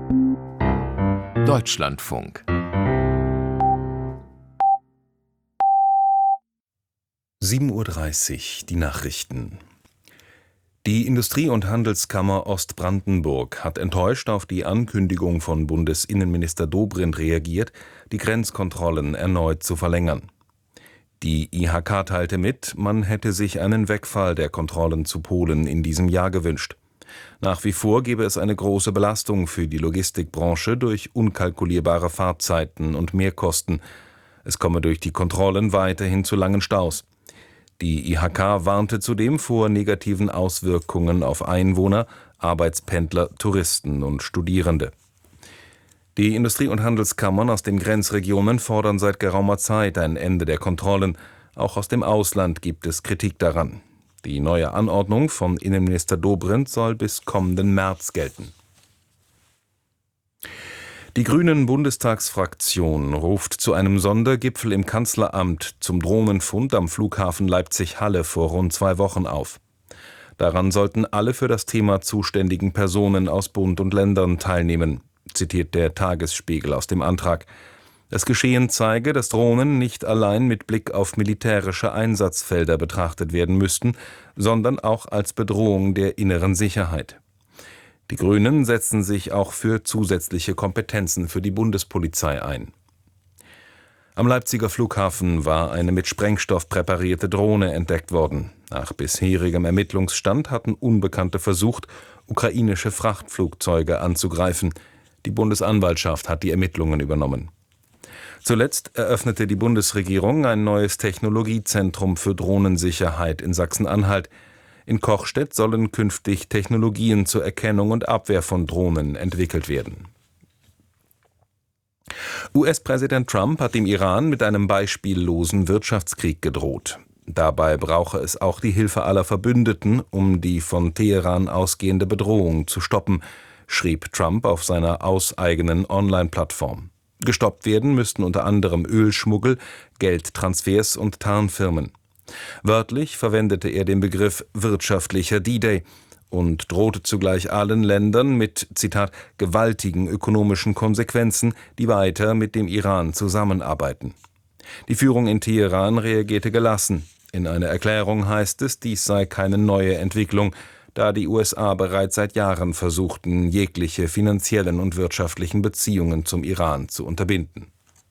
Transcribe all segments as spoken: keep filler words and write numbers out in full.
Deutschlandfunk. sieben Uhr dreißig, die Nachrichten. Die Industrie- und Handelskammer Ostbrandenburg hat enttäuscht auf die Ankündigung von Bundesinnenminister Dobrindt reagiert, die Grenzkontrollen erneut zu verlängern. Die I H K teilte mit, man hätte sich einen Wegfall der Kontrollen zu Polen in diesem Jahr gewünscht. Nach wie vor gebe es eine große Belastung für die Logistikbranche durch unkalkulierbare Fahrtzeiten und Mehrkosten. Es komme durch die Kontrollen weiterhin zu langen Staus. Die I H K warnte zudem vor negativen Auswirkungen auf Einwohner, Arbeitspendler, Touristen und Studierende. Die Industrie- und Handelskammern aus den Grenzregionen fordern seit geraumer Zeit ein Ende der Kontrollen. Auch aus dem Ausland gibt es Kritik daran. Die neue Anordnung von Innenminister Dobrindt soll bis kommenden März gelten. Die Grünen-Bundestagsfraktion ruft zu einem Sondergipfel im Kanzleramt zum Drohnenfund am Flughafen Leipzig-Halle vor rund zwei Wochen auf. Daran sollten alle für das Thema zuständigen Personen aus Bund und Ländern teilnehmen, zitiert der Tagesspiegel aus dem Antrag. Das Geschehen zeige, dass Drohnen nicht allein mit Blick auf militärische Einsatzfelder betrachtet werden müssten, sondern auch als Bedrohung der inneren Sicherheit. Die Grünen setzen sich auch für zusätzliche Kompetenzen für die Bundespolizei ein. Am Leipziger Flughafen war eine mit Sprengstoff präparierte Drohne entdeckt worden. Nach bisherigem Ermittlungsstand hatten Unbekannte versucht, ukrainische Frachtflugzeuge anzugreifen. Die Bundesanwaltschaft hat die Ermittlungen übernommen. Zuletzt eröffnete die Bundesregierung ein neues Technologiezentrum für Drohnensicherheit in Sachsen-Anhalt. In Kochstedt sollen künftig Technologien zur Erkennung und Abwehr von Drohnen entwickelt werden. U S-Präsident Trump hat dem Iran mit einem beispiellosen Wirtschaftskrieg gedroht. Dabei brauche es auch die Hilfe aller Verbündeten, um die von Teheran ausgehende Bedrohung zu stoppen, schrieb Trump auf seiner hauseigenen Online-Plattform. Gestoppt werden müssten unter anderem Ölschmuggel, Geldtransfers und Tarnfirmen. Wörtlich verwendete er den Begriff wirtschaftlicher D-Day und drohte zugleich allen Ländern mit, Zitat, gewaltigen ökonomischen Konsequenzen, die weiter mit dem Iran zusammenarbeiten. Die Führung in Teheran reagierte gelassen. In einer Erklärung heißt es, dies sei keine neue Entwicklung, da die U S A bereits seit Jahren versuchten, jegliche finanziellen und wirtschaftlichen Beziehungen zum Iran zu unterbinden.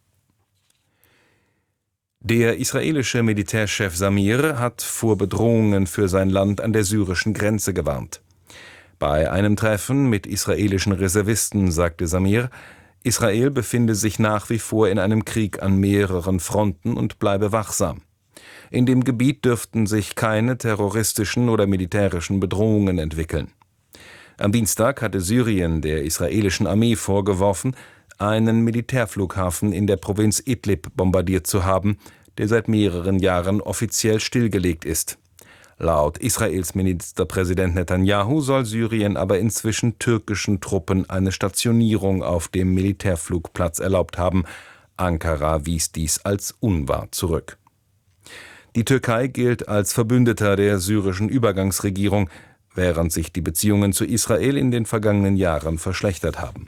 Der israelische Militärchef Samir hat vor Bedrohungen für sein Land an der syrischen Grenze gewarnt. Bei einem Treffen mit israelischen Reservisten sagte Samir, Israel befinde sich nach wie vor in einem Krieg an mehreren Fronten und bleibe wachsam. In dem Gebiet dürften sich keine terroristischen oder militärischen Bedrohungen entwickeln. Am Dienstag hatte Syrien der israelischen Armee vorgeworfen, einen Militärflughafen in der Provinz Idlib bombardiert zu haben, der seit mehreren Jahren offiziell stillgelegt ist. Laut Israels Ministerpräsident Netanyahu soll Syrien aber inzwischen türkischen Truppen eine Stationierung auf dem Militärflugplatz erlaubt haben. Ankara wies dies als unwahr zurück. Die Türkei gilt als Verbündeter der syrischen Übergangsregierung, während sich die Beziehungen zu Israel in den vergangenen Jahren verschlechtert haben.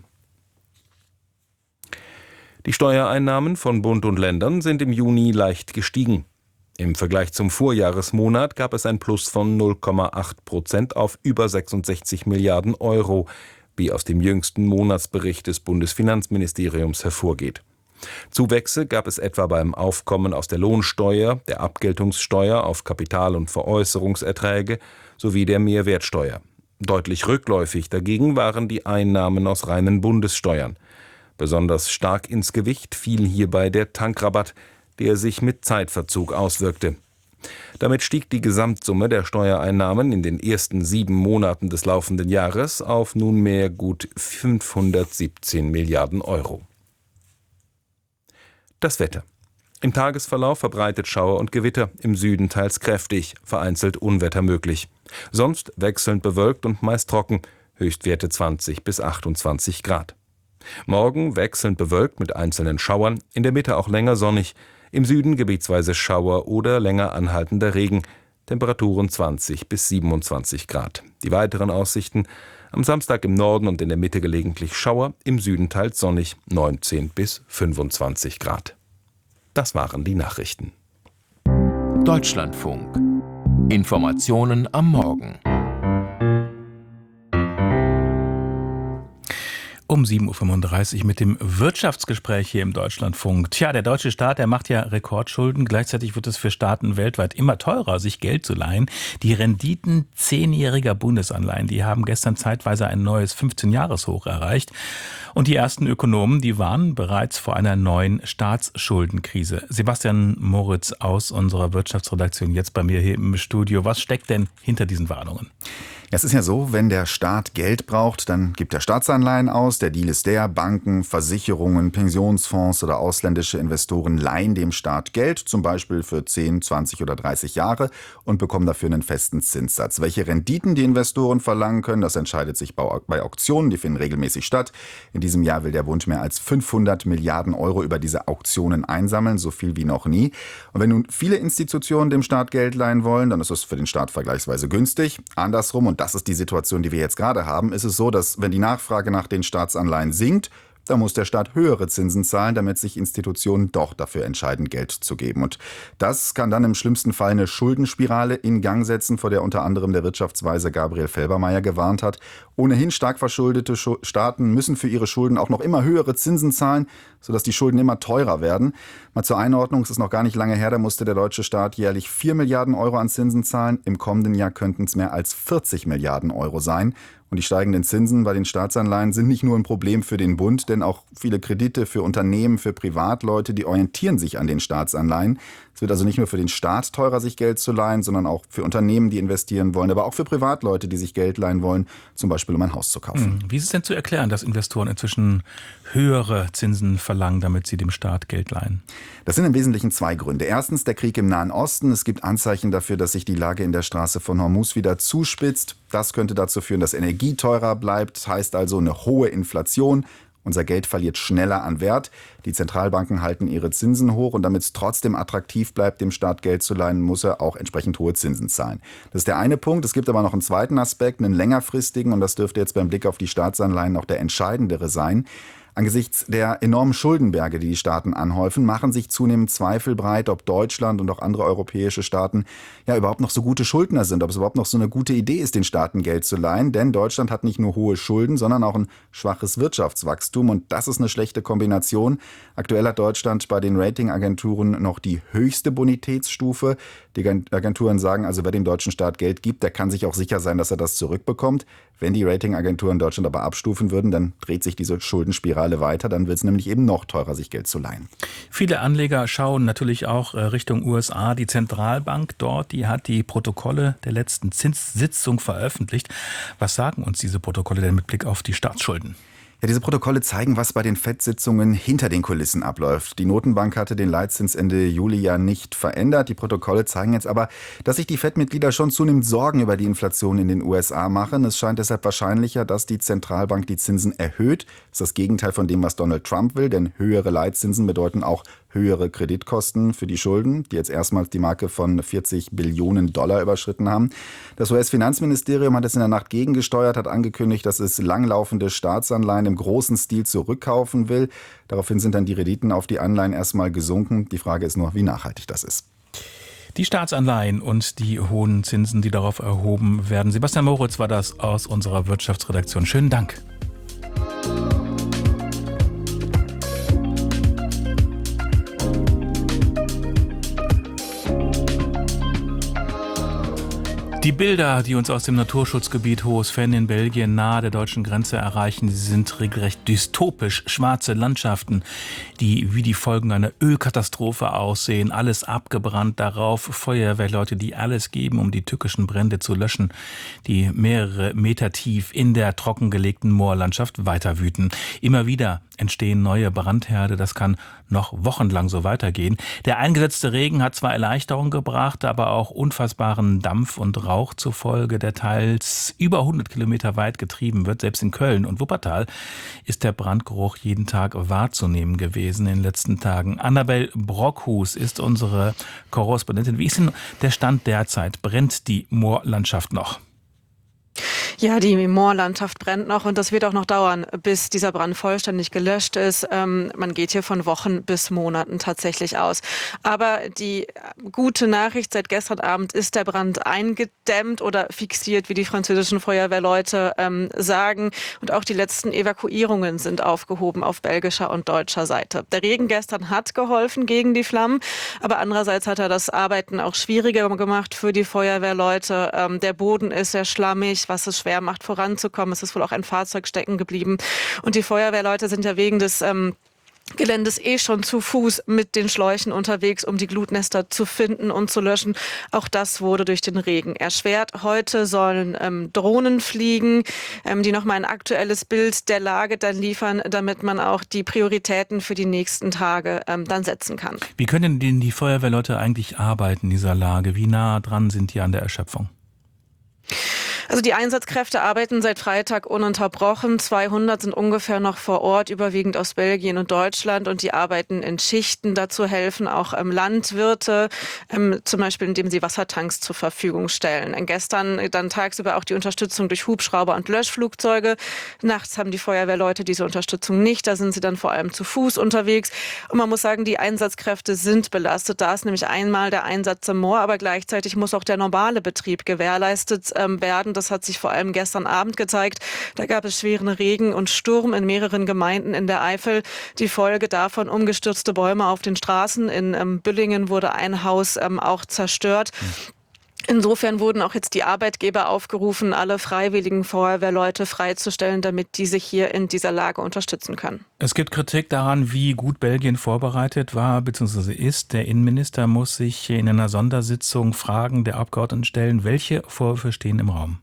Die Steuereinnahmen von Bund und Ländern sind im Juni leicht gestiegen. Im Vergleich zum Vorjahresmonat gab es ein Plus von null Komma acht Prozent auf über sechsundsechzig Milliarden Euro, wie aus dem jüngsten Monatsbericht des Bundesfinanzministeriums hervorgeht. Zuwächse gab es etwa beim Aufkommen aus der Lohnsteuer, der Abgeltungssteuer auf Kapital- und Veräußerungserträge sowie der Mehrwertsteuer. Deutlich rückläufig dagegen waren die Einnahmen aus reinen Bundessteuern. Besonders stark ins Gewicht fiel hierbei der Tankrabatt, der sich mit Zeitverzug auswirkte. Damit stieg die Gesamtsumme der Steuereinnahmen in den ersten sieben Monaten des laufenden Jahres auf nunmehr gut fünfhundertsiebzehn Milliarden Euro. Das Wetter. Im Tagesverlauf verbreitet Schauer und Gewitter, im Süden teils kräftig, vereinzelt Unwetter möglich. Sonst wechselnd bewölkt und meist trocken, Höchstwerte zwanzig bis achtundzwanzig Grad. Morgen wechselnd bewölkt mit einzelnen Schauern, in der Mitte auch länger sonnig, im Süden gebietsweise Schauer oder länger anhaltender Regen, Temperaturen zwanzig bis siebenundzwanzig Grad. Die weiteren Aussichten: Am Samstag im Norden und in der Mitte gelegentlich Schauer, im Süden teils sonnig, neunzehn bis fünfundzwanzig Grad. Das waren die Nachrichten. Deutschlandfunk. Informationen am Morgen. Um sieben Uhr fünfunddreißig mit dem Wirtschaftsgespräch hier im Deutschlandfunk. Tja, der deutsche Staat, der macht ja Rekordschulden. Gleichzeitig wird es für Staaten weltweit immer teurer, sich Geld zu leihen. Die Renditen zehnjähriger Bundesanleihen, die haben gestern zeitweise ein neues fünfzehn-Jahres-Hoch erreicht. Und die ersten Ökonomen, die warnen bereits vor einer neuen Staatsschuldenkrise. Sebastian Moritz aus unserer Wirtschaftsredaktion jetzt bei mir hier im Studio. Was steckt denn hinter diesen Warnungen? Es ist ja so, wenn der Staat Geld braucht, dann gibt er Staatsanleihen aus. Der Deal ist der, Banken, Versicherungen, Pensionsfonds oder ausländische Investoren leihen dem Staat Geld, zum Beispiel für zehn, zwanzig oder dreißig Jahre und bekommen dafür einen festen Zinssatz. Welche Renditen die Investoren verlangen können, das entscheidet sich bei Auktionen, die finden regelmäßig statt. In diesem Jahr will der Bund mehr als fünfhundert Milliarden Euro über diese Auktionen einsammeln, so viel wie noch nie. Und wenn nun viele Institutionen dem Staat Geld leihen wollen, dann ist es für den Staat vergleichsweise günstig. Andersrum, und das ist die Situation, die wir jetzt gerade haben, ist es so, dass wenn die Nachfrage nach den Staatsanleihen sinkt, da muss der Staat höhere Zinsen zahlen, damit sich Institutionen doch dafür entscheiden, Geld zu geben. Und das kann dann im schlimmsten Fall eine Schuldenspirale in Gang setzen, vor der unter anderem der Wirtschaftsweise Gabriel Felbermayr gewarnt hat. Ohnehin stark verschuldete Staaten müssen für ihre Schulden auch noch immer höhere Zinsen zahlen, sodass die Schulden immer teurer werden. Mal zur Einordnung, es ist noch gar nicht lange her, da musste der deutsche Staat jährlich vier Milliarden Euro an Zinsen zahlen. Im kommenden Jahr könnten es mehr als vierzig Milliarden Euro sein. Und die steigenden Zinsen bei den Staatsanleihen sind nicht nur ein Problem für den Bund, denn auch viele Kredite für Unternehmen, für Privatleute, die orientieren sich an den Staatsanleihen. Es wird also nicht nur für den Staat teurer, sich Geld zu leihen, sondern auch für Unternehmen, die investieren wollen, aber auch für Privatleute, die sich Geld leihen wollen, zum Beispiel um ein Haus zu kaufen. Wie ist es denn zu erklären, dass Investoren inzwischen höhere Zinsen verlangen, damit sie dem Staat Geld leihen? Das sind im Wesentlichen zwei Gründe. Erstens der Krieg im Nahen Osten. Es gibt Anzeichen dafür, dass sich die Lage in der Straße von Hormuz wieder zuspitzt. Das könnte dazu führen, dass Energie teurer bleibt, das heißt also eine hohe Inflation. Unser Geld verliert schneller an Wert. Die Zentralbanken halten ihre Zinsen hoch und damit es trotzdem attraktiv bleibt, dem Staat Geld zu leihen, muss er auch entsprechend hohe Zinsen zahlen. Das ist der eine Punkt. Es gibt aber noch einen zweiten Aspekt, einen längerfristigen, und das dürfte jetzt beim Blick auf die Staatsanleihen noch der entscheidendere sein. Angesichts der enormen Schuldenberge, die die Staaten anhäufen, machen sich zunehmend Zweifel breit, ob Deutschland und auch andere europäische Staaten ja überhaupt noch so gute Schuldner sind, ob es überhaupt noch so eine gute Idee ist, den Staaten Geld zu leihen. Denn Deutschland hat nicht nur hohe Schulden, sondern auch ein schwaches Wirtschaftswachstum, und das ist eine schlechte Kombination. Aktuell hat Deutschland bei den Ratingagenturen noch die höchste Bonitätsstufe. Die Agenturen sagen also, wer dem deutschen Staat Geld gibt, der kann sich auch sicher sein, dass er das zurückbekommt. Wenn die Ratingagenturen Deutschland aber abstufen würden, dann dreht sich diese Schuldenspirale weiter. Dann wird es nämlich eben noch teurer, sich Geld zu leihen. Viele Anleger schauen natürlich auch Richtung U S A. Die Zentralbank dort, die hat die Protokolle der letzten Zinssitzung veröffentlicht. Was sagen uns diese Protokolle denn mit Blick auf die Staatsschulden? Ja, diese Protokolle zeigen, was bei den Fed-Sitzungen hinter den Kulissen abläuft. Die Notenbank hatte den Leitzins Ende Juli ja nicht verändert. Die Protokolle zeigen jetzt aber, dass sich die Fed-Mitglieder schon zunehmend Sorgen über die Inflation in den U S A machen. Es scheint deshalb wahrscheinlicher, dass die Zentralbank die Zinsen erhöht. Das ist das Gegenteil von dem, was Donald Trump will, denn höhere Leitzinsen bedeuten auch höhere Kreditkosten für die Schulden, die jetzt erstmals die Marke von vierzig Billionen Dollar überschritten haben. Das U S-Finanzministerium hat es in der Nacht gegengesteuert, hat angekündigt, dass es langlaufende Staatsanleihen im großen Stil zurückkaufen will. Daraufhin sind dann die Renditen auf die Anleihen erstmal gesunken. Die Frage ist nur, wie nachhaltig das ist. Die Staatsanleihen und die hohen Zinsen, die darauf erhoben werden. Sebastian Moritz war das aus unserer Wirtschaftsredaktion. Schönen Dank. Die Bilder, die uns aus dem Naturschutzgebiet Hohes Venn in Belgien nahe der deutschen Grenze erreichen, sie sind regelrecht dystopisch. Schwarze Landschaften, die wie die Folgen einer Ölkatastrophe aussehen. Alles abgebrannt, darauf Feuerwehrleute, die alles geben, um die tückischen Brände zu löschen, die mehrere Meter tief in der trockengelegten Moorlandschaft weiter wüten. Immer wieder entstehen neue Brandherde. Das kann noch wochenlang so weitergehen. Der eingesetzte Regen hat zwar Erleichterung gebracht, aber auch unfassbaren Dampf und Rauch zur Folge, der teils über hundert Kilometer weit getrieben wird. Selbst in Köln und Wuppertal ist der Brandgeruch jeden Tag wahrzunehmen gewesen in den letzten Tagen. Annabel Brockhus ist unsere Korrespondentin. Wie ist denn der Stand derzeit? Brennt die Moorlandschaft noch? Ja, die Moorlandschaft brennt noch und das wird auch noch dauern, bis dieser Brand vollständig gelöscht ist. Ähm, man geht hier von Wochen bis Monaten tatsächlich aus. Aber die gute Nachricht seit gestern Abend ist der Brand eingedämmt oder fixiert, wie die französischen Feuerwehrleute ähm, sagen. Und auch die letzten Evakuierungen sind aufgehoben auf belgischer und deutscher Seite. Der Regen gestern hat geholfen gegen die Flammen, aber andererseits hat er das Arbeiten auch schwieriger gemacht für die Feuerwehrleute. Ähm, der Boden ist sehr schlammig, was es schwer macht, voranzukommen. Es ist wohl auch ein Fahrzeug stecken geblieben. Und die Feuerwehrleute sind ja wegen des ähm, Geländes eh schon zu Fuß mit den Schläuchen unterwegs, um die Glutnester zu finden und zu löschen. Auch das wurde durch den Regen erschwert. Heute sollen ähm, Drohnen fliegen, ähm, die nochmal ein aktuelles Bild der Lage dann liefern, damit man auch die Prioritäten für die nächsten Tage ähm, dann setzen kann. Wie können denn die Feuerwehrleute eigentlich arbeiten in dieser Lage? Wie nah dran sind die an der Erschöpfung? Also die Einsatzkräfte arbeiten seit Freitag ununterbrochen. zweihundert sind ungefähr noch vor Ort, überwiegend aus Belgien und Deutschland. Und die arbeiten in Schichten. Dazu helfen auch ähm, Landwirte, ähm, zum Beispiel indem sie Wassertanks zur Verfügung stellen. Und gestern dann tagsüber auch die Unterstützung durch Hubschrauber und Löschflugzeuge. Nachts haben die Feuerwehrleute diese Unterstützung nicht. Da sind sie dann vor allem zu Fuß unterwegs. Und man muss sagen, die Einsatzkräfte sind belastet. Da ist nämlich einmal der Einsatz im Moor, aber gleichzeitig muss auch der normale Betrieb gewährleistet ähm, werden. Das hat sich vor allem gestern Abend gezeigt. Da gab es schweren Regen und Sturm in mehreren Gemeinden in der Eifel. Die Folge davon umgestürzte Bäume auf den Straßen. In ähm, Büllingen wurde ein Haus ähm, auch zerstört. Insofern wurden auch jetzt die Arbeitgeber aufgerufen, alle freiwilligen Feuerwehrleute freizustellen, damit die sich hier in dieser Lage unterstützen können. Es gibt Kritik daran, wie gut Belgien vorbereitet war bzw. ist. Der Innenminister muss sich in einer Sondersitzung Fragen der Abgeordneten stellen. Welche Vorwürfe stehen im Raum?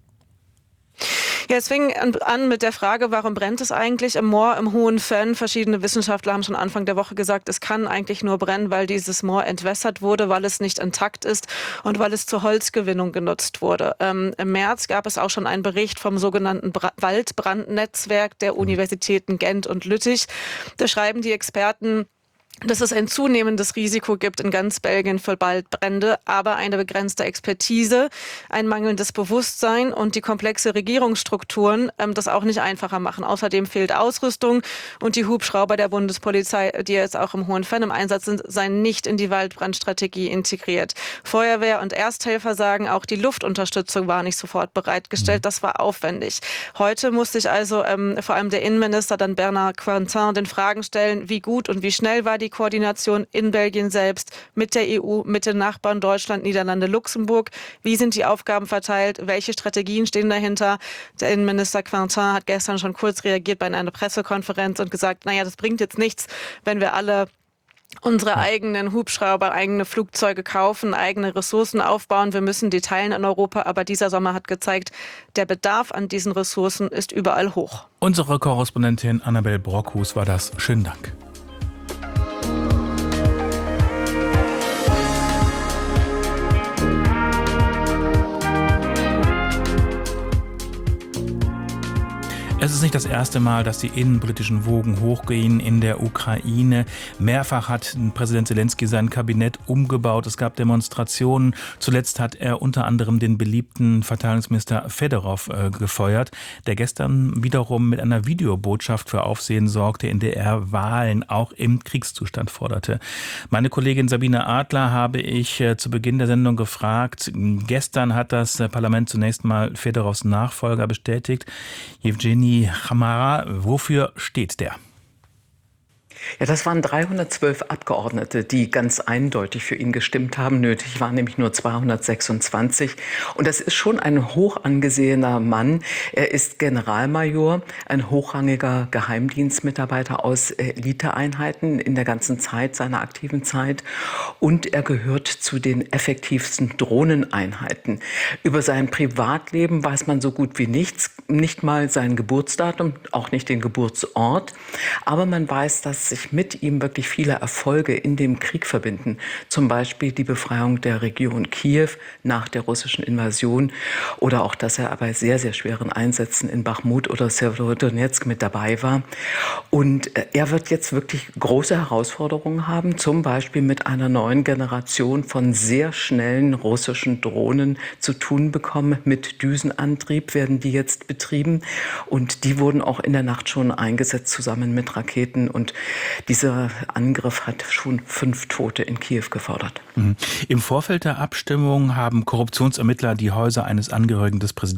Ja, es fing an mit der Frage, warum brennt es eigentlich im Moor im Hohen Venn? Verschiedene Wissenschaftler haben schon Anfang der Woche gesagt, es kann eigentlich nur brennen, weil dieses Moor entwässert wurde, weil es nicht intakt ist und weil es zur Holzgewinnung genutzt wurde. Ähm, im März gab es auch schon einen Bericht vom sogenannten Bra- Waldbrandnetzwerk der Universitäten Gent und Lüttich. Da schreiben die Experten, dass es ein zunehmendes Risiko gibt in ganz Belgien für Waldbrände, aber eine begrenzte Expertise, ein mangelndes Bewusstsein und die komplexe Regierungsstrukturen ähm, das auch nicht einfacher machen. Außerdem fehlt Ausrüstung und die Hubschrauber der Bundespolizei, die jetzt auch im Hohen Venn im Einsatz sind, seien nicht in die Waldbrandstrategie integriert. Feuerwehr und Ersthelfer sagen, auch die Luftunterstützung war nicht sofort bereitgestellt. Das war aufwendig. Heute musste sich also ähm, vor allem der Innenminister, dann Bernard Corentin, den Fragen stellen, wie gut und wie schnell war die Koordination in Belgien selbst mit der E U, mit den Nachbarn Deutschland, Niederlande, Luxemburg. Wie sind die Aufgaben verteilt? Welche Strategien stehen dahinter? Der Innenminister Corentin hat gestern schon kurz reagiert bei einer Pressekonferenz und gesagt, naja, das bringt jetzt nichts, wenn wir alle unsere eigenen Hubschrauber, eigene Flugzeuge kaufen, eigene Ressourcen aufbauen. Wir müssen die teilen in Europa. Aber dieser Sommer hat gezeigt, der Bedarf an diesen Ressourcen ist überall hoch. Unsere Korrespondentin Annabel Brockhus war das. Schönen Dank. Es ist nicht das erste Mal, dass die innenpolitischen Wogen hochgehen in der Ukraine. Mehrfach hat Präsident Zelensky sein Kabinett umgebaut. Es gab Demonstrationen. Zuletzt hat er unter anderem den beliebten Verteidigungsminister Fedorov äh, gefeuert, der gestern wiederum mit einer Videobotschaft für Aufsehen sorgte, in der er Wahlen auch im Kriegszustand forderte. Meine Kollegin Sabine Adler habe ich äh, zu Beginn der Sendung gefragt. Gestern hat das äh, Parlament zunächst mal Fedorovs Nachfolger bestätigt, Evgeny Chamara. Wofür steht der? Ja, das waren dreihundertzwölf Abgeordnete, die ganz eindeutig für ihn gestimmt haben. Nötig waren nämlich nur zweihundertsechsundzwanzig. Und das ist schon ein hoch angesehener Mann. Er ist Generalmajor, ein hochrangiger Geheimdienstmitarbeiter aus Eliteeinheiten in der ganzen Zeit seiner aktiven Zeit. Und er gehört zu den effektivsten Drohneneinheiten. Über sein Privatleben weiß man so gut wie nichts. Nicht mal sein Geburtsdatum, auch nicht den Geburtsort. Aber man weiß, dass dass sich mit ihm wirklich viele Erfolge in dem Krieg verbinden. Zum Beispiel die Befreiung der Region Kiew nach der russischen Invasion oder auch, dass er bei sehr, sehr schweren Einsätzen in Bachmut oder Severodonetsk mit dabei war. Und er wird jetzt wirklich große Herausforderungen haben, zum Beispiel mit einer neuen Generation von sehr schnellen russischen Drohnen zu tun bekommen. Mit Düsenantrieb werden die jetzt betrieben und die wurden auch in der Nacht schon eingesetzt zusammen mit Raketen und dieser Angriff hat schon fünf Tote in Kiew gefordert. Mhm. Im Vorfeld der Abstimmung haben Korruptionsermittler die Häuser eines Angehörigen des Präsidenten